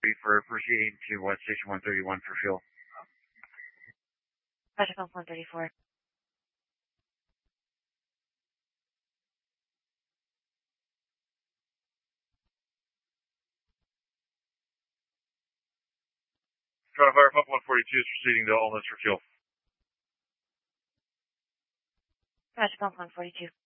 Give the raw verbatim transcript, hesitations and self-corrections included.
for proceeding to what station one thirty-one for fuel. Roger, Pump one thirty-four. Try to fire Pump one forty-two is proceeding to Almas for fuel. Roger, Pump one forty-two.